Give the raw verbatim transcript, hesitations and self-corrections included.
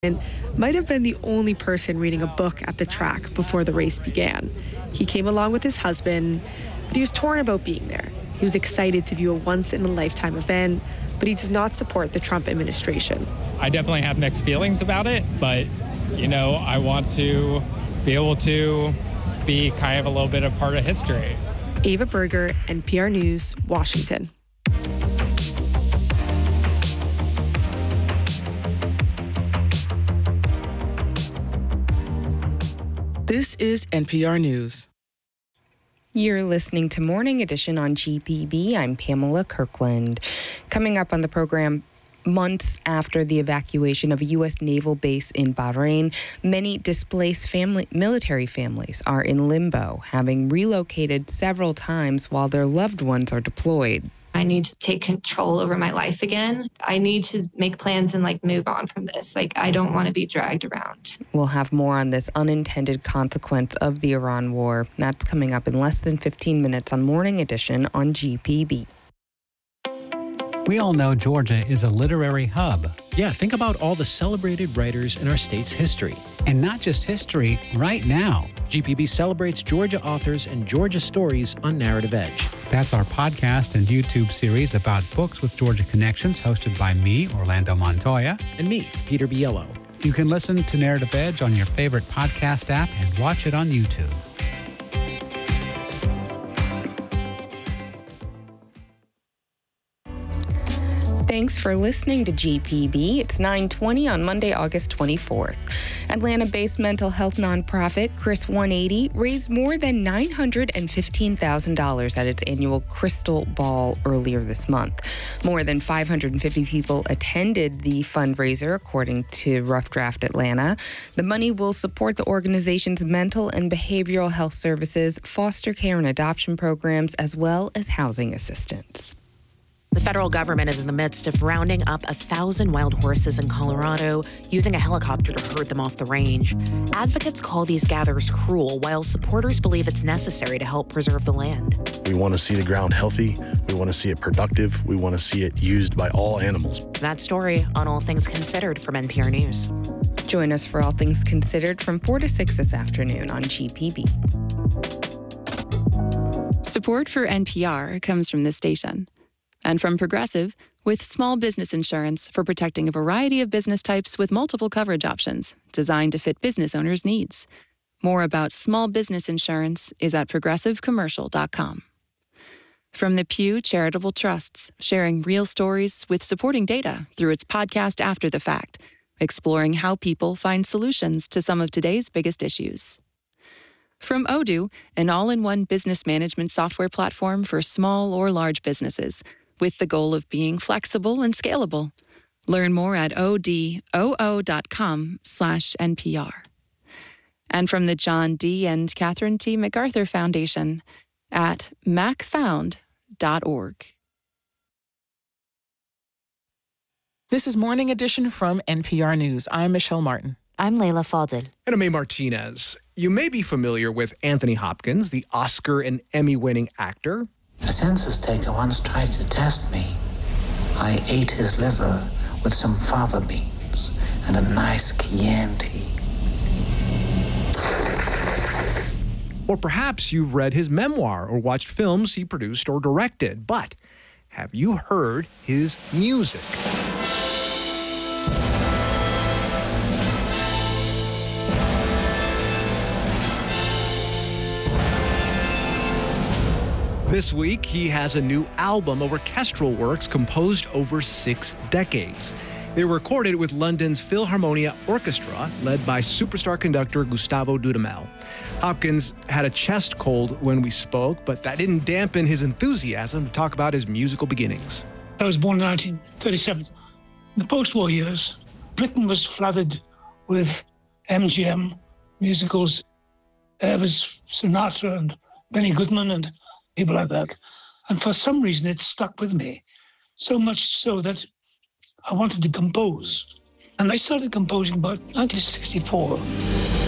might have been the only person reading a book at the track before the race began. He came along with his husband, but he was torn about being there. He was excited to view a once-in-a-lifetime event, but he does not support the Trump administration. I definitely have mixed feelings about it, but, you know, I want to be able to be kind of a little bit of part of history. Ava Berger, N P R News, Washington. This is N P R News. You're listening to Morning Edition on G P B. I'm Pamela Kirkland. Coming up on the program, months after the evacuation of a U S naval base in Bahrain, many displaced family, military families are in limbo, having relocated several times while their loved ones are deployed. I need to take control over my life again. I need to make plans and like move on from this. Like, I don't want to be dragged around. We'll have more on this unintended consequence of the Iran war. That's coming up in less than fifteen minutes on Morning Edition on G P B. We all know Georgia is a literary hub. Yeah, think about all the celebrated writers in our state's history. And not just history, right now. G P B celebrates Georgia authors and Georgia stories on Narrative Edge. That's our podcast and YouTube series about books with Georgia connections, hosted by me, Orlando Montoya. And me, Peter Biello. You can listen to Narrative Edge on your favorite podcast app and watch it on YouTube. Thanks for listening to G P B. It's nine twenty on Monday, August twenty-fourth. Atlanta-based mental health nonprofit Chris one eighty raised more than nine hundred fifteen thousand dollars at its annual Crystal Ball earlier this month. More than five hundred fifty people attended the fundraiser, according to Rough Draft Atlanta. The money will support the organization's mental and behavioral health services, foster care and adoption programs, as well as housing assistance. The federal government is in the midst of rounding up a thousand wild horses in Colorado, using a helicopter to herd them off the range. Advocates call these gatherers cruel, while supporters believe it's necessary to help preserve the land. We want to see the ground healthy. We want to see it productive. We want to see it used by all animals. That story on All Things Considered from N P R News. Join us for All Things Considered from four to six this afternoon on G P B. Support for N P R comes from this station. And from Progressive, with small business insurance for protecting a variety of business types with multiple coverage options, designed to fit business owners' needs. More about small business insurance is at progressive commercial dot com. From the Pew Charitable Trusts, sharing real stories with supporting data through its podcast After the Fact, exploring how people find solutions to some of today's biggest issues. From Odoo, an all-in-one business management software platform for small or large businesses, with the goal of being flexible and scalable. Learn more at odoo.com slash NPR. And from the John D. and Catherine T. MacArthur Foundation at mac found dot org. This is Morning Edition from N P R News. I'm Michelle Martin. I'm Layla Fadel. And I'm May Martinez. You may be familiar with Anthony Hopkins, the Oscar and Emmy-winning actor. A census taker once tried to test me. I ate his liver with some fava beans and a nice Chianti. Or perhaps you've read his memoir or watched films he produced or directed. But have you heard his music? This week, he has a new album of orchestral works composed over six decades. They were recorded with London's Philharmonia Orchestra, led by superstar conductor Gustavo Dudamel. Hopkins had a chest cold when we spoke, but that didn't dampen his enthusiasm to talk about his musical beginnings. I was born in nineteen thirty-seven. In the post-war years, Britain was flooded with M G M musicals. There was Sinatra and Benny Goodman and people like that. And for some reason, it stuck with me, so much so that I wanted to compose. And I started composing about nineteen sixty-four.